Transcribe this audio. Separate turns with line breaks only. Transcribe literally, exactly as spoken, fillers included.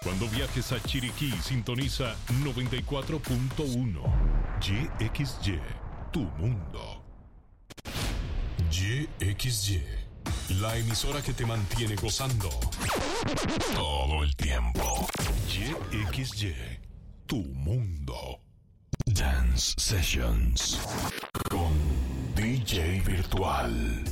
Cuando viajes a Chiriquí, sintoniza noventa y cuatro punto uno. Y X Y, tu mundo. Y X Y, la emisora que te mantiene gozando todo el tiempo. Y X Y, tu mundo. Dance Sessions con D J Virtual.